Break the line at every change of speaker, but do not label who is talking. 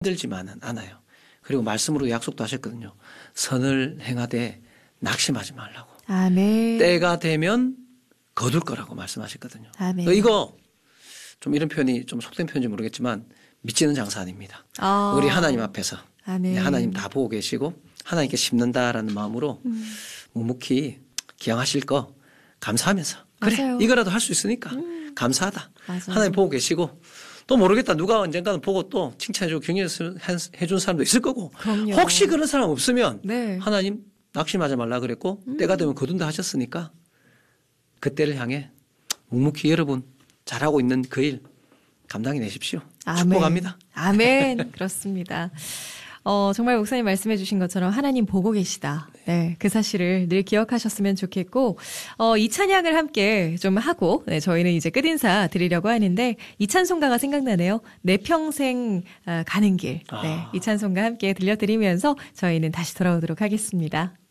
힘들지만은 않아요. 그리고 말씀으로 약속도 하셨거든요. 선을 행하되 낙심하지 말라고.
아멘.
때가 되면 거둘 거라고 말씀하셨거든요.
아멘.
이거 좀 이런 표현이 좀 속된 표현인지 모르겠지만 믿지는 장사 아닙니다. 우리 하나님 앞에서
아멘.
하나님 다 보고 계시고 하나님께 심는다라는 마음으로 묵묵히 기양하실 거 감사하면서 그래
맞아요.
이거라도 할 수 있으니까 감사하다.
맞아요.
하나님 보고 계시고 또 모르겠다. 누가 언젠가는 보고 또 칭찬해주고 격려해 준 사람도 있을 거고
그럼요.
혹시 그런 사람 없으면
네.
하나님 낙심하지 말라 그랬고 때가 되면 거둔다 하셨으니까 그 때를 향해 묵묵히 여러분 잘하고 있는 그 일 감당해 내십시오.
아멘.
축복합니다.
아멘. 그렇습니다. 정말 목사님 말씀해 주신 것처럼 하나님 보고 계시다. 네, 그 사실을 늘 기억하셨으면 좋겠고, 이 찬양을 함께 좀 하고, 네, 저희는 이제 끝인사 드리려고 하는데, 이 찬송가가 생각나네요. 내 평생 가는 길. 네, 이 찬송가 함께 들려드리면서 저희는 다시 돌아오도록 하겠습니다.